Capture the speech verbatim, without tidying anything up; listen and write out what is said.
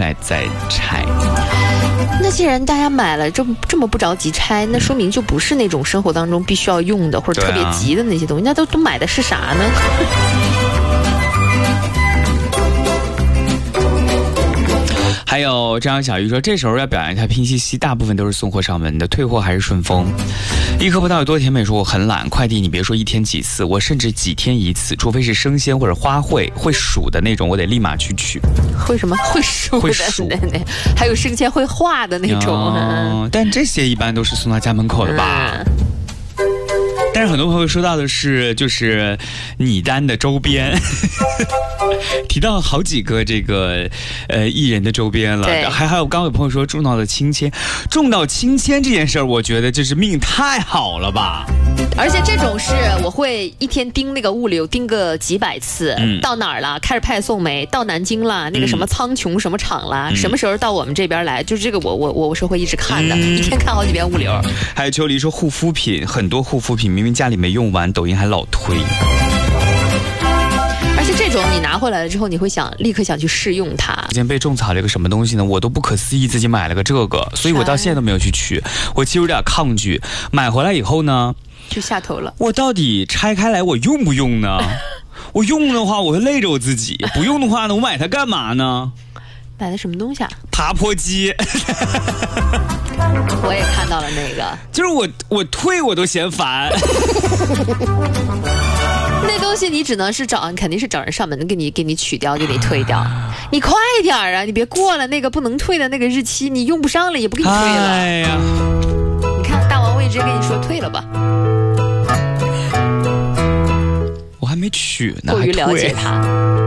来再拆。 那既然大家买了这这么不着急拆，那说明就不是那种生活当中必须要用的或者特别急的那些东西，那都都买的是啥呢？ 还有张小玉说，这时候要表扬一下拼夕夕，大部分都是送货上门的，退货还是顺丰。一颗葡萄有多甜美说，我很懒，快递你别说一天几次，我甚至几天一次，除非是生鲜或者花卉会数的那种，我得立马去取。 会什么？会数的？ 会数那那还有生鲜会画的那种、 嗯、但这些一般都是送到家门口的吧、嗯，但是很多朋友说到的是就是你单的周边提到好几个这个呃艺人的周边了，还还有刚刚有朋友说中到了亲签，中到亲签这件事儿，我觉得就是命太好了吧。 而且这种是我会一天盯那个物流，盯个几百次、嗯、到哪儿了，开始派送没，到南京了，那个什么苍穹什么厂了、嗯、什么时候到我们这边来，就是这个我我我是会一直看的、嗯、一天看好几遍物流。 还有秋梨说护肤品，很多护肤品明明家里没用完，抖音还老推。 而且这种你拿回来了之后，你会想立刻想去试用它。 之前被种草了一个什么东西呢？我都不可思议自己买了个这个，所以我到现在都没有去取。我其实有点抗拒。买回来以后呢， 就下头了。 我到底拆开来我用不用呢？我用的话我会累着我自己，不用的话呢，我买它干嘛呢？ 买的什么东西啊？ 爬坡机。 我也看到了那个， 就是我我退我都嫌烦。 那东西你只能是找，肯定是找人上门给你给你取掉，给你退掉。你快点啊！你别过了那个不能退的那个日期，你用不上了也不给你退了。哎呀，你看大王我也直接跟你说退了吧。 我还没取呢， 过于了解他。